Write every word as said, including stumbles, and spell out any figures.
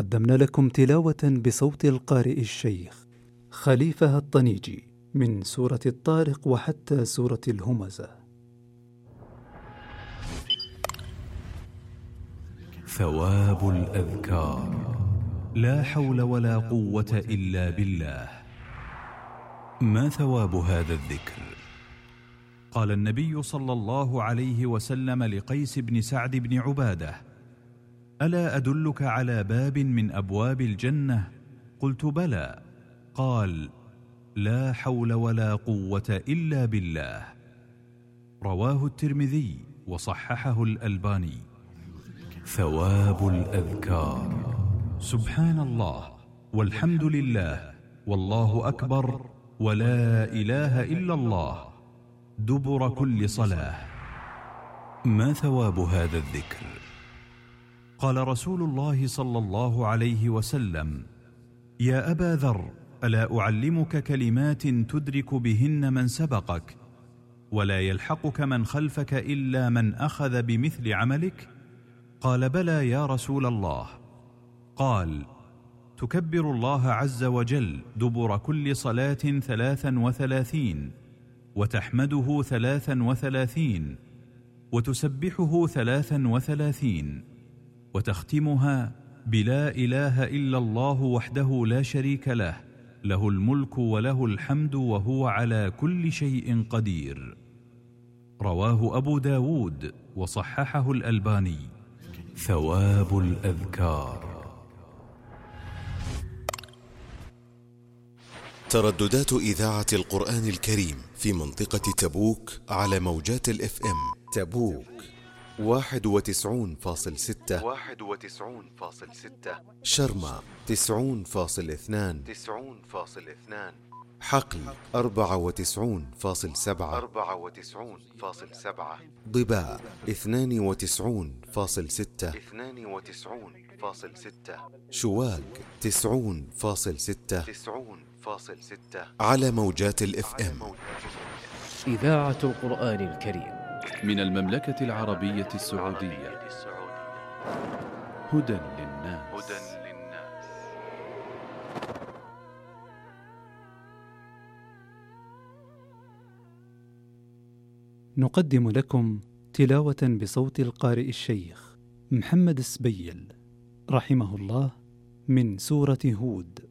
قدمنا لكم تلاوة بصوت القارئ الشيخ خليفة الطنيجي من سورة الطارق وحتى سورة الهمزة. ثواب الأذكار. لا حول ولا قوة إلا بالله. ما ثواب هذا الذكر؟ قال النبي صلى الله عليه وسلم لقيس بن سعد بن عبادة: ألا أدلك على باب من أبواب الجنة؟ قلت بلى. قال: لا حول ولا قوة إلا بالله. رواه الترمذي وصححه الألباني. ثواب الأذكار. سبحان الله والحمد لله والله أكبر ولا إله إلا الله دبر كل صلاة. ما ثواب هذا الذكر؟ قال رسول الله صلى الله عليه وسلم: يا أبا ذر، ألا أعلمك كلمات تدرك بهن من سبقك ولا يلحقك من خلفك إلا من أخذ بمثل عملك؟ قال: بلى يا رسول الله. قال: تكبر الله عز وجل دبر كل صلاة ثلاثا وثلاثين، وتحمده ثلاثا وثلاثين، وتسبحه ثلاثا وثلاثين، وتختمها بلا إله إلا الله وحده لا شريك له، له الملك وله الحمد وهو على كل شيء قدير. رواه أبو داود وصححه الألباني. ثواب الأذكار. ترددات إذاعة القرآن الكريم في منطقة تبوك على موجات الاف ام. تبوك واحد وتسعون فاصل ستة، واحد وتسعون فاصل ستة، شرمة تسعون فاصل اثنان، تسعون فاصل اثنان، حقل أربعة وتسعون فاصل سبعة، أربعة وتسعون فاصل سبعة، ضباء اثنان وتسعون فاصل ستة، اثنان وتسعون فاصل ستة، شواك تسعون فاصل ستة، تسعون فاصل ستة، على موجات الاف ام. إذاعة القرآن الكريم من المملكة العربية السعودية. هدى للناس. نقدم لكم تلاوة بصوت القارئ الشيخ محمد السبيل رحمه الله من سورة هود.